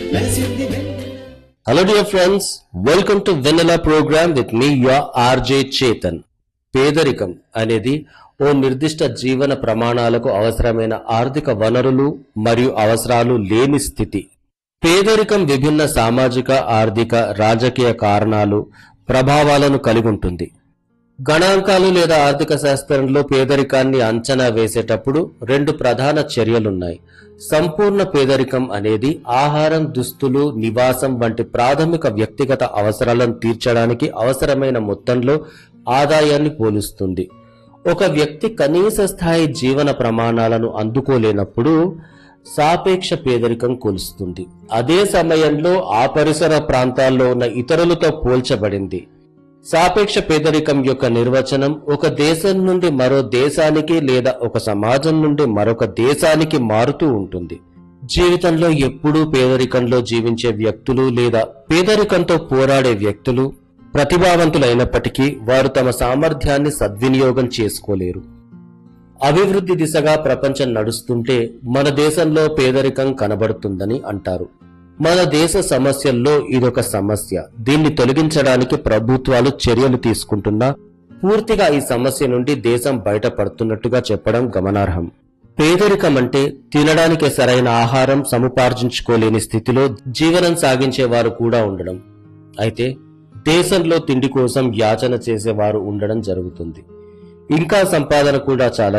Hello dear friends, welcome to Vanilla program with me your RJ Chetan. పేదరికం అనేది ఓ నిర్దిష్ట జీవన ప్రమాణాలకు అవసరమైన ఆర్థిక వనరులు మరియు అవసరాలు లేని స్థితి. పేదరికం విభిన్న సామాజిక, ఆర్థిక, రాజకీయ కారణాలు, ప్రభావాలను కలిగి ఉంటుంది. గణాంకాలు లేదా ఆర్థిక శాస్త్రంలో పేదరికాన్ని అంచనా వేసేటప్పుడు రెండు ప్రధాన చర్యలున్నాయి. సంపూర్ణ పేదరికం అనేది ఆహారం, దుస్తులు, నివాసం వంటి ప్రాథమిక వ్యక్తిగత అవసరాలను తీర్చడానికి అవసరమైన మొత్తంలో ఆదాయాన్ని పోలుస్తుంది. ఒక వ్యక్తి కనీస స్థాయి జీవన ప్రమాణాలను అందుకోలేనప్పుడు సాపేక్ష పేదరికం కొలుస్తుంది. అదే సమయంలో ఆ పరిసర ప్రాంతాల్లో ఉన్న ఇతరులతో పోల్చబడింది. సాపేక్ష పేదరికం యొక్క నిర్వచనం ఒక దేశం నుండి మరో దేశానికి లేదా ఒక సమాజం నుండి మరొక దేశానికి మారుతూ ఉంటుంది. జీవితంలో ఎప్పుడూ పేదరికంలో జీవించే వ్యక్తులు లేదా పేదరికంతో పోరాడే వ్యక్తులు ప్రతిభావంతులైనప్పటికీ వారు తమ సామర్థ్యాన్ని సద్వినియోగం చేసుకోలేరు. అభివృద్ధి దిశగా ప్రపంచం నడుస్తుంటే మన దేశంలో పేదరికం కనబడుతుందని అంటారు. మన దేశ సమస్యల్లో ఇదొక సమస్య. దీన్ని తొలగించడానికి ప్రభుత్వాలు చర్యలు తీసుకుంటున్నా పూర్తిగా ఈ సమస్య నుండి దేశం బయటపడుతున్నట్టుగా చెప్పడం గమనార్హం. పేదరికం అంటే తినడానికి సరైన ఆహారం సముపార్జించుకోలేని స్థితిలో జీవనం సాగించేవారు కూడా ఉండడం. అయితే దేశంలో తిండి కోసం యాచన చేసేవారు ఉండడం జరుగుతుంది. ఇంకా సంపాదన కూడా చాలా